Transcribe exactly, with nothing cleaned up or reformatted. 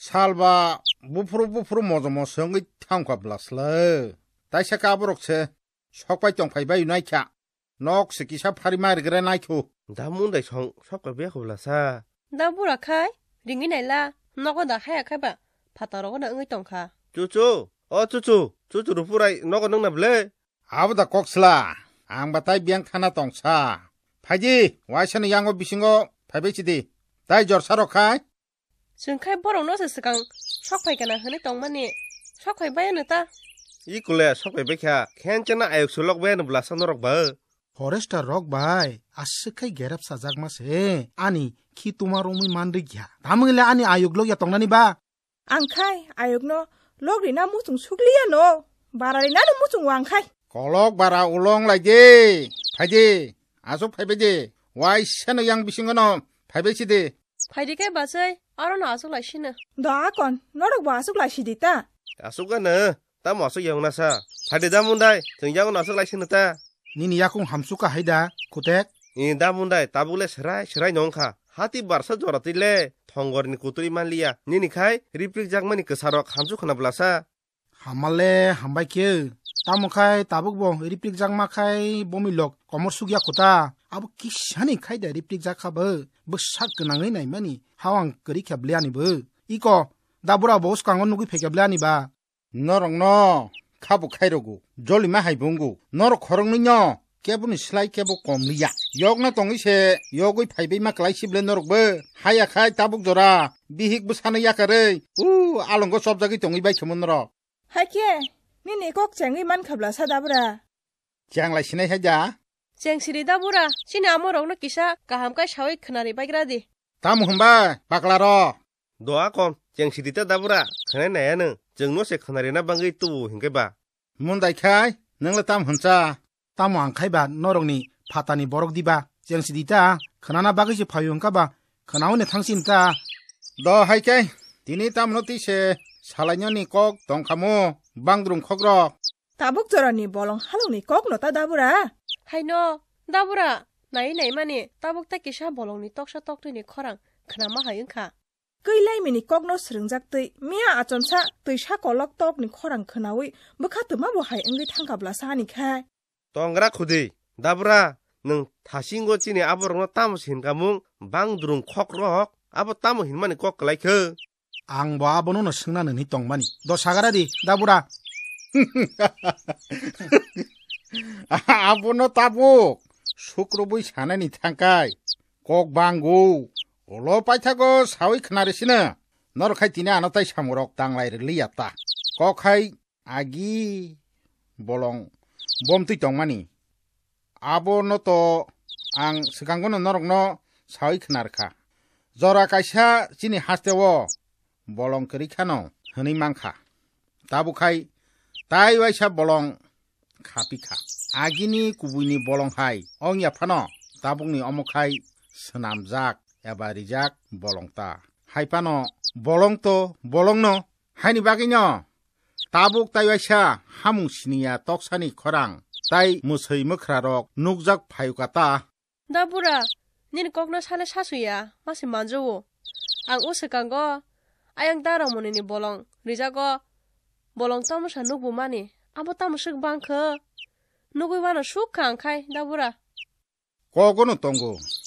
살바 무프로 무프로 뭐저 뭐 성의 탕과블라슬러 다시 까부럭체 속바이 똥파이바이 나이캬 녹스기샤 파리마리 그래 나이큐 다문다이 성 속바이 컵라사 다부라카이 링이나일라 너가 하야카바 파타로가 응의 똥카 쪼쪼 어 쪼쪼 쪼쪼로 뿌라이 너가 능나블레 아부다 꼭슬라 앙바타이 비앙 타나 똥차 파지 와샤는 양어 비싱거 파베치디 다이저 사로카이 증카이 버럭 너스스강 속파이가나 흔의 똥만이 속파이 바야느다 이꼴레 속바이 베캬 캔짜나 아역술럭 베는 블라사 너럭 바 Forester rock by askai gerap sajak mase ani ki tumaro mi mandi gya tamngile ani ayuglo ya tongnani ba angkai ayugno logrina mutung suglia no bararina no mutung wangkai kolok bara ulong lagi 파지 아소 파베지 와이샤는 양 비싱거노 파베치디 파이디게 바자이 아로나 아소 라시나 da kon norok wasuk la shidita 아소가네 다 마소 영나사 파데 다문다이 정장 나서 라시는다 nini yakung hamsuka haida kutek 이 다문다이 따불레 스라이 스라이 농카 하티 바르사 조라틸레 텅거니 구투리 만리야 니니 카이 리플릭 작마니 그 사로 함수크나 블라사 hamale hambai ke tamukai tabuk bo riplik jangma khai bomilok komor sugya kuta abu kishani khai da riplik jakha ba besak kenangai nai mani hawang keri khabliani ba iko dabura bos kangon nugi phekyabliani ba 너럭 너 카부 카이로구 졸리마 하이봉구 너럭 커럭느냐 깨부는 슬라이 깨부 꼼리야 역나 동이세 역의 파이베마 클라이시블레 너럭 버 하야 카이 따북 조라 비힉부 사는 야카르 우 알롱고 섭자기 동이바이 쳐문너러 haike ni ne kok chengi man khabla sa dabra 장라이 시네 해자 쟁시리 다부라 시네 아모럭나 기샤 가함카 샤웨이 크나리 바이그라디 다무 흠바 바클라러 도아콘 쟁시디타 다브라 khane naya는 정노세 kh나리나 방기 뚜 힌게바 문다이 카이 능라 땀 hun자 tamu angkai ba norongni phatani borok diba jengsidita khanana bagisi phayungka ba khanaune thangsinta 너 하이케 디니 땀노 티세 살라냐니 꼭 동카무 방드rum 콕러 tabuk jorani bolong halongni kok no ta dabra 하이노 다부라 나이 나이마니 따북타 기샤 볼롱니 떡샤 떡트니 커랑 크나마 하윤카 keilai mini kok no sringjak tei mia achonsa tei sa kolok tok ni khorang khnawi bokha tuma bo hai engi thangkabla sani khai 똥그라 쿠디 다브라 능 다신고 찌니 아버롱나 따무신 가뭉 방드rum 콕럭 아버 따무 힌마니 꼭 클라이크 ang ba bono no singna ni tongmani do sagaradi dabura 아부노 따북 수크로부이 사나니 탕카이 꼭 방구 올로 빠이타고 사위 크나르시나 너로 카이 티네 아노타이 사무럭 땅라이를 리야따 꼭 카이 아기 볼롱 봄뚜이 똥마니 아보노 또앙 스강고는 너럭노 사위 크나르카 저라 카이샤 지니 하스테워 볼롱 그리카노 흔히 많카 다부카이 다이와이샤 볼롱 카피카 아기니 구부니 볼롱하이 엉야파노 다북니 어목하이 스남작 야바리작 볼롱따 하이파노 볼롱또 볼롱노 하이니 바기뇨 다북 다이와샤 하뭉시니야 떡사니 커랑 다이 무서이 머크라록 눅작 파유가따 다부라 니는 꼭나 살레 사수야 마시 만져오 ang 우스간거 아양 따라모니니 볼롱 리자거 볼롱 따무샤 누구마니 아버 따무식 방크 누구이와나 슈카 안 카이 다부라 고고는 똥구